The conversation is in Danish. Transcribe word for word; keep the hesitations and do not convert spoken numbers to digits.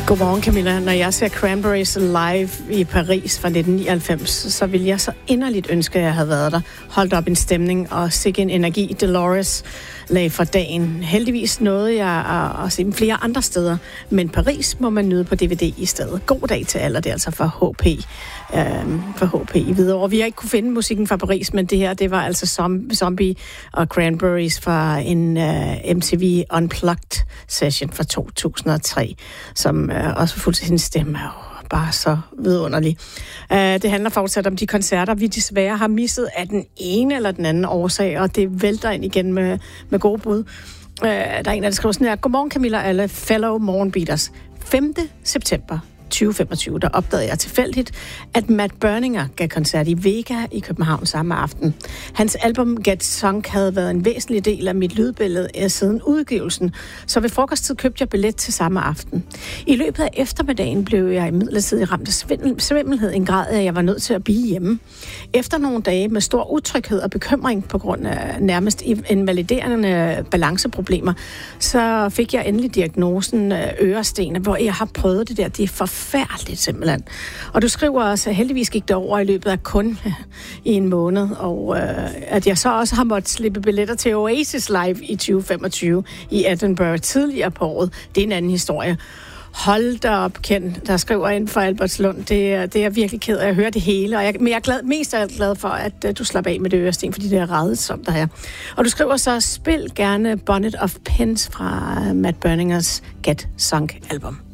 Godmorgen, Camilla. Når jeg ser Cranberries live i Paris fra nitten nioghalvfems, så vil jeg så inderligt ønske, at jeg havde været der. Holdt op en stemning og sikke en energi. Dolores lagde for dagen. Heldigvis nåede jeg at, at se dem flere andre steder, men Paris må man nyde på D V D i stedet. God dag til alle, det er altså for H P. Øhm, for H P i Hvidovre. Vi har ikke kunne finde musikken fra Paris, men det her, det var altså Zombie og Cranberries fra en uh, M T V Unplugged session fra to tusind og tre, som uh, også fuldt hendes stemme er jo bare så vidunderlig. Uh, det handler fortsat om de koncerter, vi desværre har misset af den ene eller den anden årsag, og det vælter ind igen med, med gode bud. Uh, der er en, der skriver sådan her: Godmorgen, Camilla, alle fellow morgenbeaters. femte september tyve femogtyve, der opdagede jeg tilfældigt, at Matt Berninger gav koncert i Vega i København samme aften. Hans album Get Sunk havde været en væsentlig del af mit lydbillede siden udgivelsen, så ved frokosttid købte jeg billet til samme aften. I løbet af eftermiddagen blev jeg imidlertid ramt af svindel, svimmelhed en grad, at jeg var nødt til at blive hjemme. Efter nogle dage med stor utryghed og bekymring på grund af nærmest invaliderende balanceproblemer, så fik jeg endelig diagnosen øresten, hvor jeg har prøvet det der. Det er forfærdeligt simpelthen. Og du skriver også, at heldigvis gik det over i løbet af kun i en måned, og øh, at jeg så også har måttet slippe billetter til Oasis Live i tyve femogtyve i Edinburgh tidligere på året. Det er en anden historie. Hold da op, Ken, der skriver ind for Albertslund. Det, det er jeg virkelig ked af at høre det hele. Og jeg, men jeg er glad, mest er glad for, at uh, du slapper af med det øresten, fordi det er rædsomt der her. Og du skriver så, spil gerne Bonnet of Pins fra uh, Matt Berningers Get Sunk album.